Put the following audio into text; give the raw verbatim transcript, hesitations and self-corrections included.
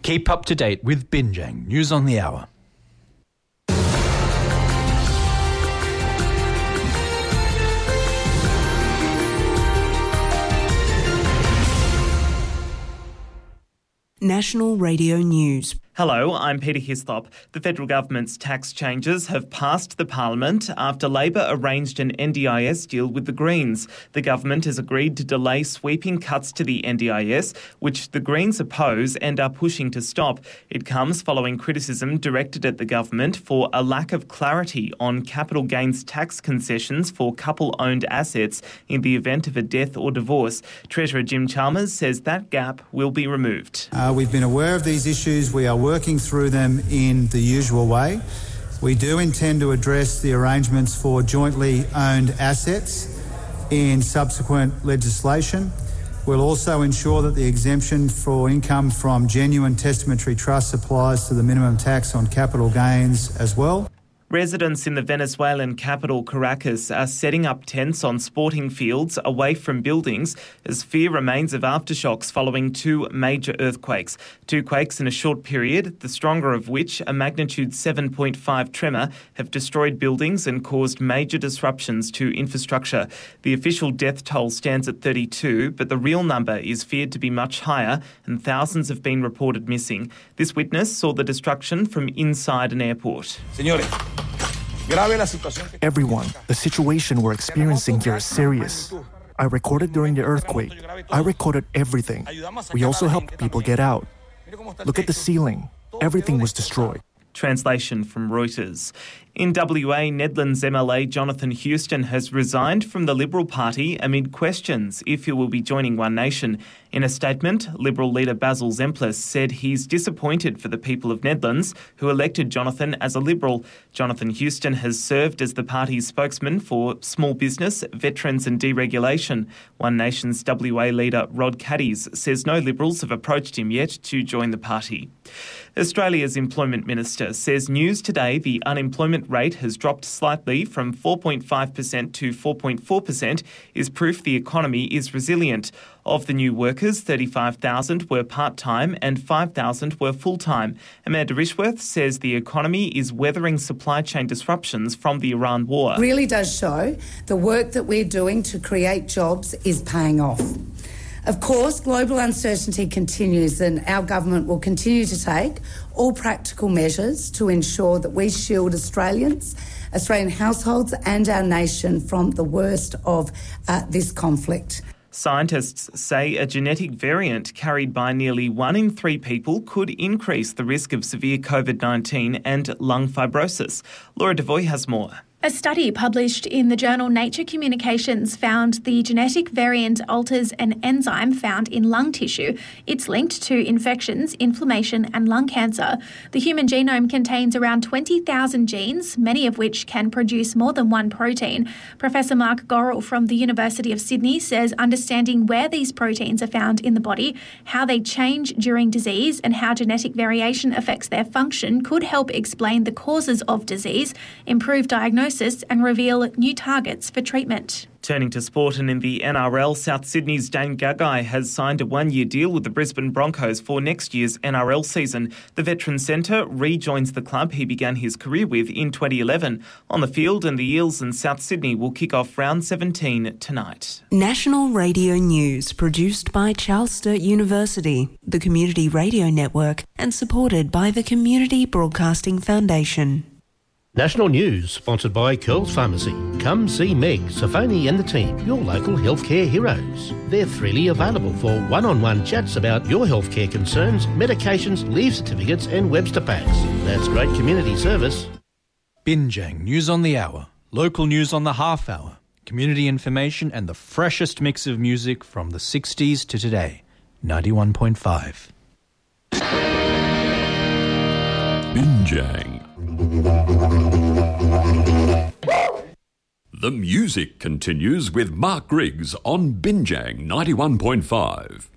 Keep up to date with Binjang News on the Hour. National Radio News. Hello, I'm Peter Hislop. The federal government's tax changes have passed the parliament after Labor arranged an N D I S deal with the Greens. The government has agreed to delay sweeping cuts to the N D I S, which the Greens oppose and are pushing to stop. It comes following criticism directed at the government for a lack of clarity on capital gains tax concessions for couple-owned assets in the event of a death or divorce. Treasurer Jim Chalmers says that gap will be removed. Uh, we've been aware of these issues. We are working through them in the usual way. We do intend to address the arrangements for jointly owned assets in subsequent legislation. We'll also ensure that the exemption for income from genuine testamentary trusts applies to the minimum tax on capital gains as well. Residents in the Venezuelan capital, Caracas, are setting up tents on sporting fields away from buildings as fear remains of aftershocks following two major earthquakes. Two quakes in a short period, the stronger of which, a magnitude seven point five tremor, have destroyed buildings and caused major disruptions to infrastructure. The official death toll stands at thirty-two, but the real number is feared to be much higher and thousands have been reported missing. This witness saw the destruction from inside an airport. Señores. Everyone, the situation we're experiencing here is serious. I recorded during the earthquake. I recorded everything. We also helped people get out. Look at the ceiling. Everything was destroyed. Translation from Reuters. In W A, Nedlands M L A Jonathan Houston has resigned from the Liberal Party amid questions if he will be joining One Nation. In a statement, Liberal leader Basil Zemplis said he's disappointed for the people of Nedlands, who elected Jonathan as a Liberal. Jonathan Houston has served as the party's spokesman for small business, veterans and deregulation. One Nation's W A leader Rod Caddies says no Liberals have approached him yet to join the party. Australia's Employment Minister says News Today the unemployment rate has dropped slightly from four point five percent to four point four percent is proof the economy is resilient. Of the new workers, thirty-five thousand were part-time and five thousand were full-time. Amanda Rishworth says the economy is weathering supply chain disruptions from the Iran war. It really does show the work that we're doing to create jobs is paying off. Of course, global uncertainty continues and our government will continue to take all practical measures to ensure that we shield Australians, Australian households and our nation from the worst of uh, this conflict. Scientists say a genetic variant carried by nearly one in three people could increase the risk of severe COVID nineteen and lung fibrosis. Laura Devoy has more. A study published in the journal Nature Communications found the genetic variant alters an enzyme found in lung tissue. It's linked to infections, inflammation and lung cancer. The human genome contains around twenty thousand genes, many of which can produce more than one protein. Professor Mark Gorrell from the University of Sydney says understanding where these proteins are found in the body, how they change during disease and how genetic variation affects their function could help explain the causes of disease, improve diagnosis and reveal new targets for treatment. Turning to sport, and in the N R L, South Sydney's Dane Gagai has signed a one-year deal with the Brisbane Broncos for next year's N R L season. The veteran centre rejoins the club he began his career with in twenty eleven. On the field, and the Eels and South Sydney will kick off round seventeen tonight. National Radio News, produced by Charles Sturt University, the Community Radio Network, and supported by the Community Broadcasting Foundation. National News, sponsored by Curls Pharmacy. Come see Meg, Safoni and the team, your local healthcare heroes. They're freely available for one-on-one chats about your healthcare concerns, medications, leave certificates and Webster packs. That's great community service. Binjang News on the Hour, local news on the half hour, community information and the freshest mix of music from the sixties to today. ninety-one point five. Binjang. The music continues with Mark Griggs on Binjang ninety-one point five.